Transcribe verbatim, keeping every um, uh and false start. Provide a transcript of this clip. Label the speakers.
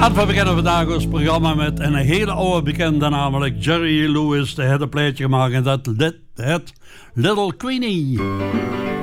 Speaker 1: En we beginnen vandaag ons programma met een hele oude bekende, namelijk Jerry Lewis. Die had een plaatje gemaakt en dat het Little Queenie.